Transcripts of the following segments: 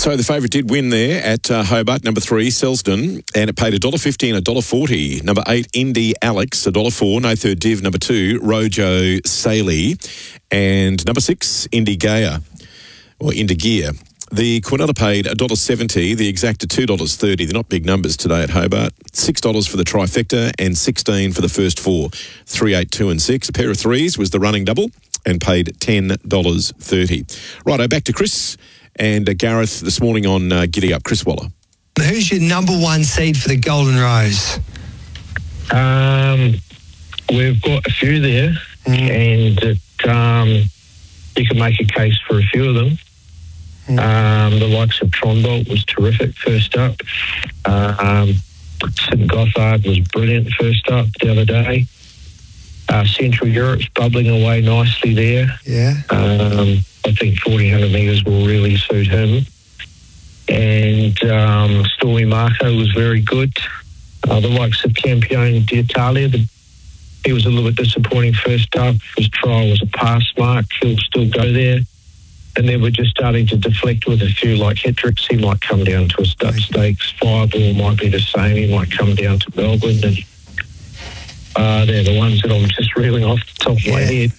So the favourite did win there at Hobart, number 3, Selsdon, and it paid $1.50 and $1.40. Number 8, Indy Alex, $1.04. No third div. Number 2, Rojo Saley. And number 6, Indy Gear. The Quinella paid $1.70, the exacta $2.30. They're not big numbers today at Hobart. $6 for the trifecta and $16 for the first 4. 3, 8, 2 and 6. A pair of threes was the running double and paid $10.30. Righto, back to Chris and Gareth this morning on Giddy Up. Chris Waller. Who's your number 1 seed for the Golden Rose? We've got a few there, and you can make a case for a few of them. The likes of Tronbolt was terrific first up. St Gothard was brilliant first up the other day. Central Europe's bubbling away nicely there. Yeah. I think 1400 metres will really suit him. And Stormy Marco was very good. The likes of Campione d'Italia, he was a little bit disappointing first up. His trial was a pass mark. He'll still go there. And then we're just starting to deflect with a few like Hendricks. He might come down to a stakes. Fireball might be the same. He might come down to Melbourne. And they're the ones that I'm just reeling off the top of my head.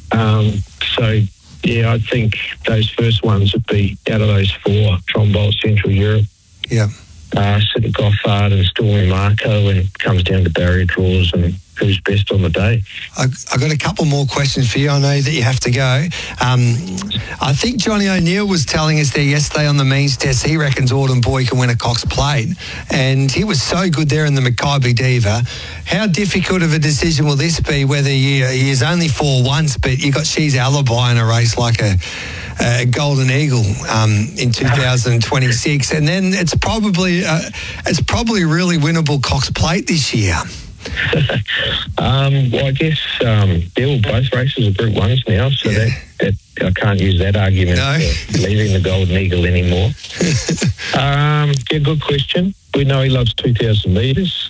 I think those first ones would be out of those 4, Trombolt, Central Europe. Yeah. St Gothard and Stormy Marco, and it comes down to barrier draws and who's best on the day. I got a couple more questions for you. I know that you have to go. I think Johnny O'Neill was telling us there yesterday on the means test, he reckons Autumn Boy can win a Cox Plate, and he was so good there in the Mackay Diva. How difficult of a decision will this be, whether he is only 4 once, but you got She's Alibi in a race like a Golden Eagle in 2026, and then it's probably really winnable Cox Plate this year. Well, I guess both races are Group 1s now, so that I can't use that argument for leaving the Golden Eagle anymore. Good question. We know he loves 2,000 metres.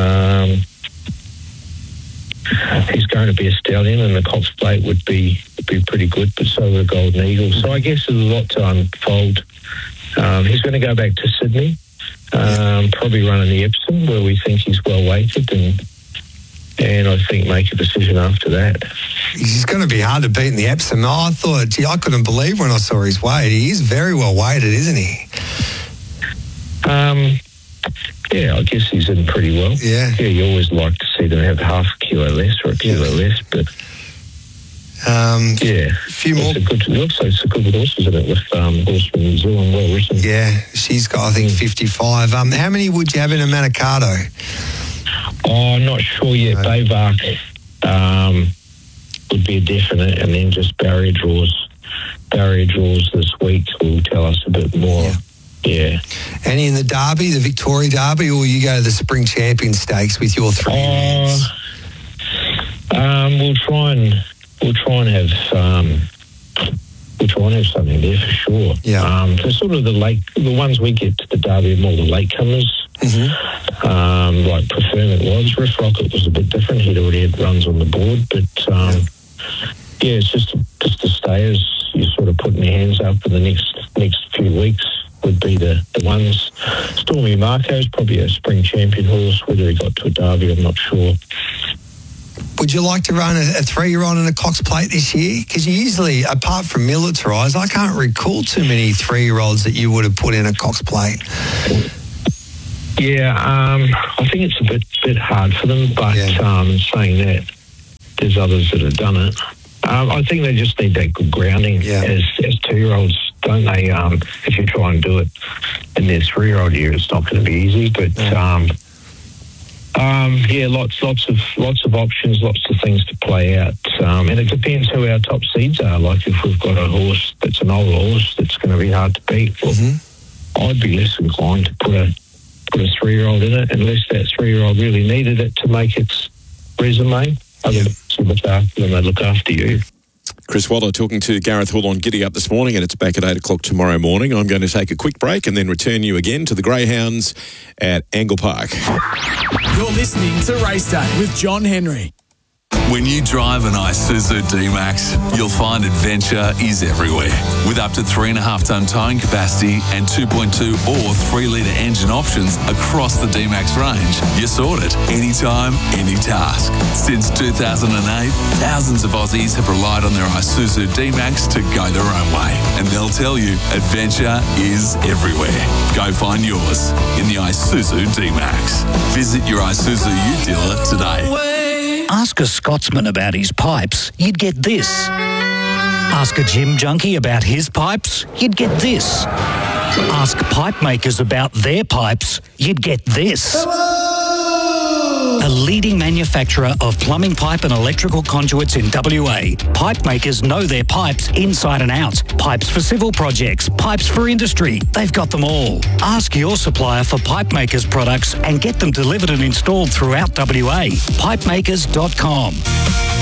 He's going to be a stallion, and the Cox Plate would be pretty good, but so would the Golden Eagle. So I guess there's a lot to unfold. He's going to go back to Sydney, probably run in the Epsom, where we think he's well weighted, and I think make a decision after that. He's going to be hard to beat in the Epsom. I I couldn't believe when I saw his weight. He is very well weighted, isn't he? I guess he's in pretty well. Yeah, you always like to see them have half a kilo less or a kilo less, but a few more. It's a good horse, isn't it, with horse from New Zealand, well written. Yeah, she's got, I think, 55. How many would you have in a Manikato? I'm not sure yet. Bayvark would be a definite, and then just barrier draws. Barrier draws this week will tell us a bit more. Yeah. Any in the Derby, the Victoria Derby, or you go to the Spring Champion Stakes with your 3 hands? We'll try and have something there for sure. Yeah. So sort of the ones we get to the Derby are more the latecomers. Mm-hmm. Like Preferment was. Riff Rocket was a bit different. He'd already had runs on the board, but it's just the stayers you sort of putting your hands up for the next few weeks would be the ones. Stormy Marco's probably a spring champion horse. Whether he got to a Derby, I'm not sure. Would you like to run a 3-year-old in a Cox Plate this year? Because you usually, apart from Militarised, I can't recall too many 3-year-olds that you would have put in a Cox Plate. Yeah, I think it's a bit hard for them, but saying that, there's others that have done it. I think they just need that good grounding as 2-year-olds, don't they? If you try and do it in their 3-year-old year, it's not going to be easy. But lots of options, lots of things to play out, and it depends who our top seeds are. Like if we've got a horse that's an old horse that's going to be hard to beat, I'd be less inclined to put a 3-year-old in it, unless that 3-year-old really needed it to make its resume. To look after them, they look after you. Chris Waller talking to Gareth Hull on Giddy Up this morning, and it's back at 8 o'clock tomorrow morning. I'm going to take a quick break and then return you again to the Greyhounds at Angle Park. You're listening to Race Day with John Henry. When you drive an Isuzu D-Max, you'll find adventure is everywhere. With up to 3.5-ton towing capacity and 2.2 or 3-litre engine options across the D-Max range, you're sorted. Anytime, any task. Since 2008, thousands of Aussies have relied on their Isuzu D-Max to go their own way. And they'll tell you, adventure is everywhere. Go find yours in the Isuzu D-Max. Visit your Isuzu U dealer today. Ask a Scotsman about his pipes, you'd get this. Ask a gym junkie about his pipes, you'd get this. Ask pipe makers about their pipes, you'd get this. A leading manufacturer of plumbing pipe and electrical conduits in WA. Pipe makers know their pipes inside and out. Pipes for civil projects, pipes for industry. They've got them all. Ask your supplier for pipe makers products and get them delivered and installed throughout WA. Pipemakers.com.